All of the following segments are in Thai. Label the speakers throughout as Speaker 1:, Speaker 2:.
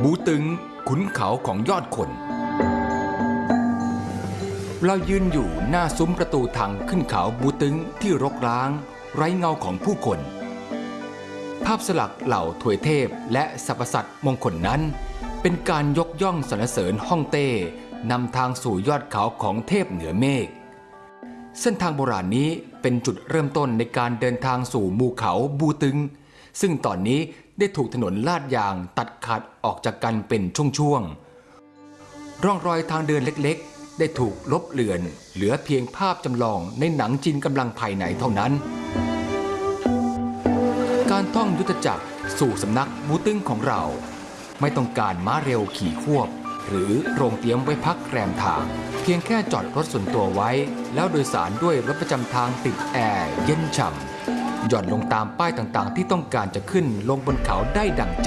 Speaker 1: บูตึงขุนเขาของยอดคนเรายืนอยู่หน้าซุ้มประตูทางขึ้นเขาบูตึงที่รกร้างไร้เงาของผู้คนภาพสลักเหล่าถวยเทพและสรรพสัตว์มงคลนั้นเป็นการยกย่องสรรเสริญฮ่องเต้นำทางสู่ยอดเขาของเทพเหนือเมฆเส้นทางโบราณนี้เป็นจุดเริ่มต้นในการเดินทางสู่หมู่เขาบูตึงซึ่งตอนนี้ได้ถูกถนนลาดยางตัดขาดออกจากกันเป็นช่วงๆร่องรอยทางเดินเล็กๆได้ถูกลบเลือนเหลือเพียงภาพจำลองในหนังจีนกำลังภายในเท่านั้นการท่องยุทธจักรสู่สำนักบูตึงของเราไม่ต้องการม้าเร็วขี่ควบหรือโรงเตรียมไว้พักแรมทางเพียงแค่จอดรถส่วนตัวไว้แล้วโดยสารด้วยรถประจำทางติดแอร์เย็นฉ่ำหย่อนลงตามป้ายต่างๆที่ต้องการจะขึ้นลงบนเขาได้ดังใจ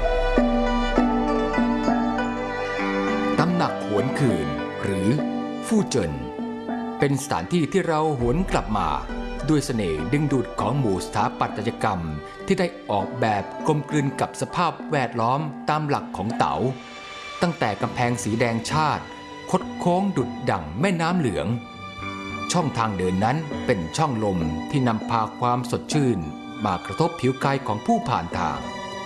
Speaker 1: ตำหนักหวนคืนหรือฟู่เจินเป็นสถานที่ที่เราหวนกลับมาด้วยเสน่ห์ดึงดูดของหมู่สถาปัตยกรรมที่ได้ออกแบบกลมกลืนกับสภาพแวดล้อมตามหลักของเต๋าตั้งแต่กำแพงสีแดงชาติคดโค้งดุจดั่งแม่น้ำเหลืองช่องทางเดินนั้นเป็นช่องลมที่นำพาความสดชื่นมากระทบผิวกายของผู้ผ่านทาง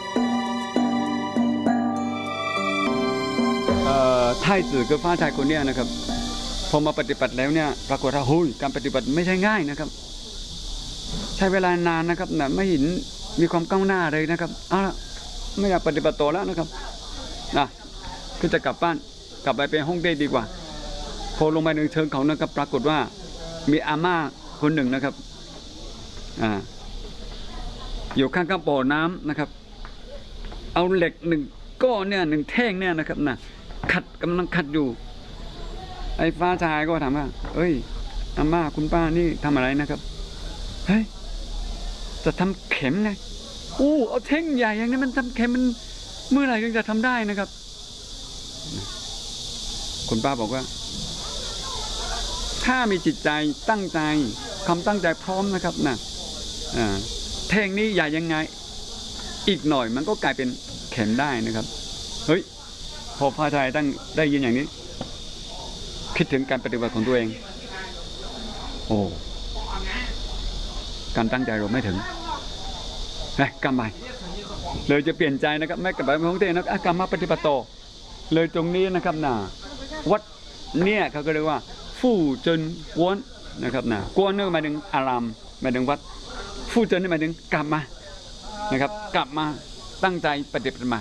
Speaker 2: 太子กับฟ้าชายคนนี้นะครับพอมาปฏิบัติแล้วเนี่ยปรากฏว่าการปฏิบัติไม่ใช่ง่ายนะครับใช้เวลานานนะครับนะไม่เห็นมีความก้าวหน้าเลยนะครับเอาละไม่อยากปฏิบัติต่อแล้วนะครับนะคือจะกลับบ้านกลับไปเป็นฮ่องเต้ดีกว่าพอลงไปในเชิงเขานะครับปรากฏว่ามีอาม่าคนหนึ่งนะครับอยู่ข้างๆบ่อน้ำนะครับเอาเหล็กหนึ่งก้อนเนี่ยหนึ่งแท่งเนี่ยนะครับนะกำลังขัดอยู่ไอ้ฟ้าชายก็ถามว่าเอ้ยอาม่าคุณป้านี่ทำอะไรนะครับเฮ้ยจะทำเข็มไงเอาแท่งใหญ่อย่างนี้มันทำเข็มมันเมื่อไหร่ถึงจะทำได้นะครับคุณป้าบอกว่าถ้ามีจิตใจตั้งใจความตั้งใจพร้อมนะครับนะแท่งนี้ใหญ่ยังไงอีกหน่อยมันก็กลายเป็นเข็มได้นะครับเฮ้ยพอพระชายได้ยินอย่างนี้คิดถึงการปฏิบัติของตัวเองการตั้งใจเราไม่ถึงกลับมาเลยจะเปลี่ยนใจนะครับไม่กลับไปของตัวเองนะกลับมาปฏิบัติต่อเลยตรงนี้นะครับวัดเนี่ยเขาก็เรียกว่าฟู่เจินกวนนะครับกวนนี่หมายถึงอารามหมายถึงวัดฟู่เจินนี่หมายถึงกลับมานะครับกลับมาตั้งใจปฏิบัติใหม่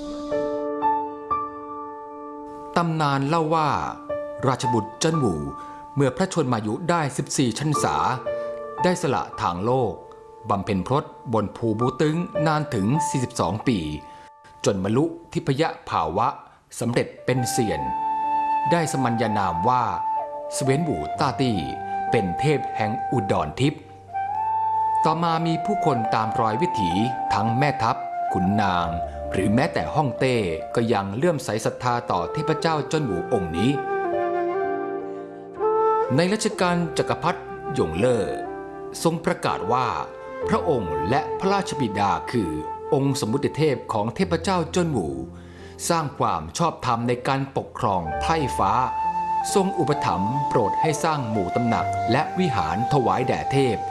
Speaker 1: ตำนานเล่าว่าราชบุตรเจิ้นหวูเมื่อพระชนมายุได้14 พรรษาได้สละทางโลกบำเพ็ญพรตบนภูบูตึงนานถึง42 ปีจนบรรลุทิพยภาวะสำเร็จเป็นเซียนได้สมัญญานามว่าเสวียนหวูต้าตี้เป็นเทพแห่งอุดรทิพย์ต่อมามีผู้คนตามรอยวิถีทั้งแม่ทัพขุนนางหรือแม้แต่ฮ่องเต้ก็ยังเลื่อมใสศรัทธาต่อเทพเจ้าเจิ้นหวูองค์นี้ในรัชกาลจักรพรรดิหยงเล่อทรงประกาศว่าพระองค์และพระราชบิดาคือองค์สมมุติเทพของเทพเจ้าเจิ้นหวูสร้างความชอบธรรมในการปกครองไพร่ฟ้าทรงอุปถัมภ์โปรดให้สร้างหมู่ตำหนักและวิหารถวายแด่เทพ